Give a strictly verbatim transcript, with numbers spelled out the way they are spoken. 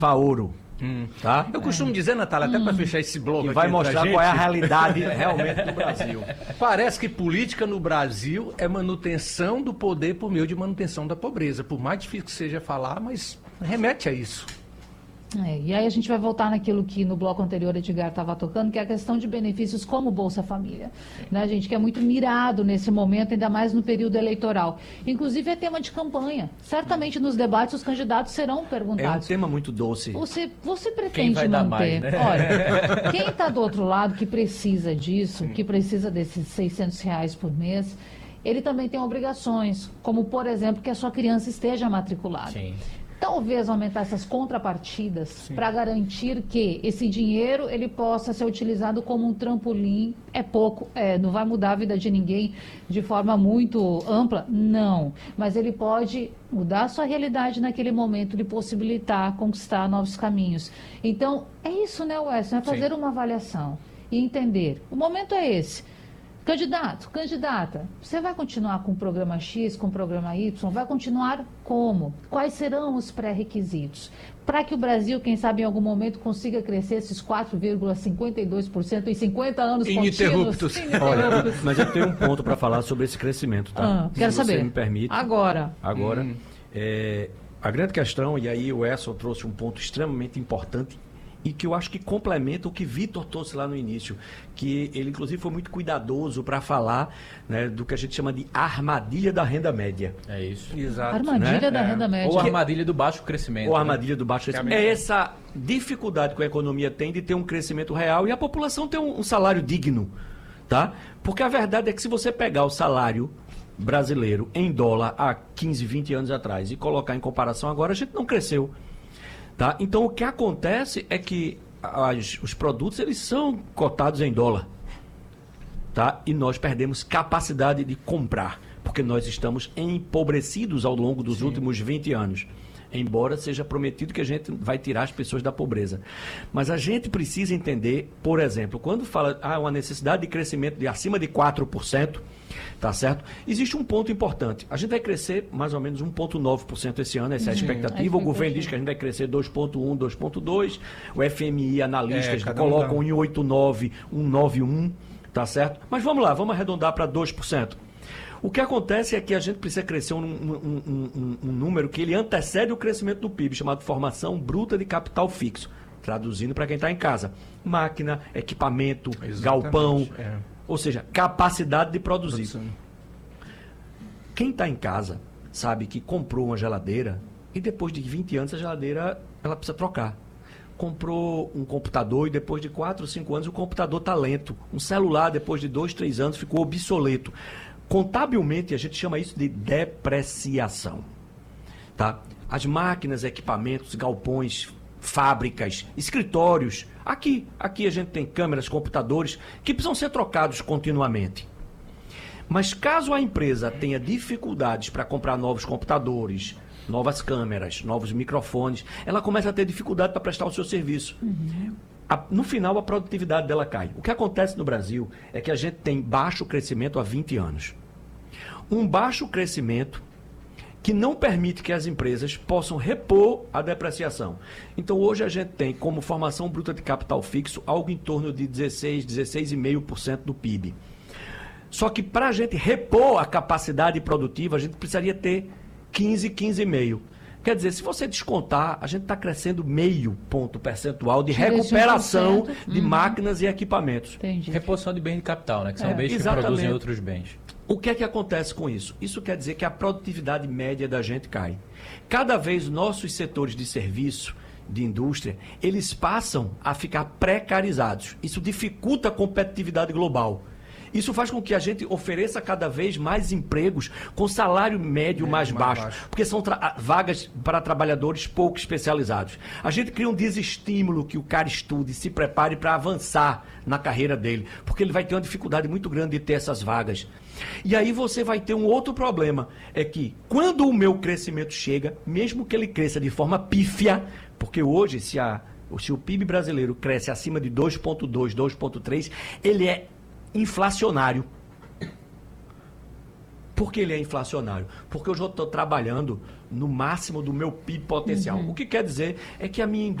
Faoro. Hum. Tá? Eu costumo dizer, Natália, até Hum. para fechar esse bloco Que aqui vai entre mostrar gente, qual é a realidade realmente do Brasil. Parece que política no Brasil é manutenção do poder por meio de manutenção da pobreza. Por mais difícil que seja falar, mas remete a isso. É, e aí a gente vai voltar naquilo que no bloco anterior Edgar estava tocando, que é a questão de benefícios como Bolsa Família, né, gente, que é muito mirado nesse momento, ainda mais no período eleitoral. Inclusive é tema de campanha. Certamente nos debates os candidatos serão É um perguntados. tema muito doce. Você, você Quem pretende vai dar manter? mais, né? Olha, quem está do outro lado que precisa disso, que precisa desses seiscentos reais por mês, ele também tem obrigações, como por exemplo que a sua criança esteja matriculada. Sim. Talvez aumentar essas contrapartidas para garantir que esse dinheiro ele possa ser utilizado como um trampolim. É pouco, é, não vai mudar a vida de ninguém de forma muito ampla, não. Mas ele pode mudar a sua realidade naquele momento, lhe possibilitar conquistar novos caminhos. Então, é isso, né, Wesson? É fazer Sim. uma avaliação e entender. O momento é esse. Candidato, candidata, você vai continuar com o programa X, com o programa Y? Vai continuar como? Quais serão os pré-requisitos? Para que o Brasil, quem sabe em algum momento, consiga crescer esses quatro vírgula cinquenta e dois por cento em cinquenta anos Ininterruptos. contínuos? Olha, mas eu tenho um ponto para falar sobre esse crescimento, tá? Ah, quero Se saber. você me permite. Agora. Agora, Hum. é, a grande questão, e aí o Edson trouxe um ponto extremamente importante e que eu acho que complementa o que Vitor trouxe lá no início, que ele inclusive foi muito cuidadoso para falar, né, do que a gente chama de armadilha da renda média. É isso. Exato. Armadilha né? da É. renda média. Ou a armadilha do baixo crescimento. Ou a né? armadilha do baixo crescimento. É essa dificuldade que a economia tem de ter um crescimento real e a população ter um, um salário digno, tá? Porque a verdade é que se você pegar o salário brasileiro em dólar há quinze, vinte anos atrás e colocar em comparação agora, a gente não cresceu. Tá? Então, o que acontece é que as, os produtos eles são cotados em dólar. Tá? E nós perdemos capacidade de comprar, porque nós estamos empobrecidos ao longo dos Sim. últimos vinte anos. Embora seja prometido que a gente vai tirar as pessoas da pobreza. Mas a gente precisa entender, por exemplo, quando fala ah, uma necessidade de crescimento de acima de quatro por cento, tá certo? Existe um ponto importante. A gente vai crescer mais ou menos um vírgula nove por cento esse ano, essa é a expectativa. O governo diz que a gente vai crescer dois vírgula um, dois vírgula dois. O F M I, analistas, É, colocam um em oito vírgula nove, um vírgula noventa e um, tá certo? Mas vamos lá, vamos arredondar para dois por cento. O que acontece é que a gente precisa crescer um, um, um, um, um número que ele antecede o crescimento do P I B, chamado formação bruta de capital fixo. Traduzindo para quem está em casa. Máquina, equipamento, Exatamente, galpão, é. ou seja, capacidade de produzir. Produção. Quem está em casa sabe que comprou uma geladeira e depois de vinte anos a geladeira ela precisa trocar. Comprou um computador e depois de quatro, cinco anos o computador está lento. Um celular depois de dois, três anos ficou obsoleto. Contabilmente, a gente chama isso de depreciação. Tá? As máquinas, equipamentos, galpões, fábricas, escritórios. Aqui, aqui a gente tem câmeras, computadores que precisam ser trocados continuamente. Mas caso a empresa tenha dificuldades para comprar novos computadores, novas câmeras, novos microfones, ela começa a ter dificuldade para prestar o seu serviço. Uhum. A, no final, a produtividade dela cai. O que acontece no Brasil é que a gente tem baixo crescimento há vinte anos. Um baixo crescimento que não permite que as empresas possam repor a depreciação. Então, hoje a gente tem como formação bruta de capital fixo algo em torno de dezesseis, dezesseis vírgula cinco por cento do P I B. Só que para a gente repor a capacidade produtiva, a gente precisaria ter quinze, quinze vírgula cinco. Quer dizer, se você descontar, a gente está crescendo meio ponto percentual de recuperação de uhum. máquinas e equipamentos. Entendi. Reposição de bens de capital, né? Que são É. bens que Exatamente. produzem outros bens. O que é que acontece com isso? Isso quer dizer que a produtividade média da gente cai. Cada vez nossos setores de serviço, de indústria, eles passam a ficar precarizados. Isso dificulta a competitividade global. Isso faz com que a gente ofereça cada vez mais empregos com salário médio é, mais, mais baixo, baixo, porque são vagas para trabalhadores pouco especializados. A gente cria um desestímulo que o cara estude, se prepare para avançar na carreira dele, porque ele vai ter uma dificuldade muito grande de ter essas vagas. E aí você vai ter um outro problema, é que quando o meu crescimento chega, mesmo que ele cresça de forma pífia, porque hoje se, a, se o P I B brasileiro cresce acima de dois vírgula dois, dois vírgula três, ele é inflacionário. Por que ele é inflacionário? Porque eu já estou trabalhando no máximo do meu P I B potencial. O que quer dizer é que a minha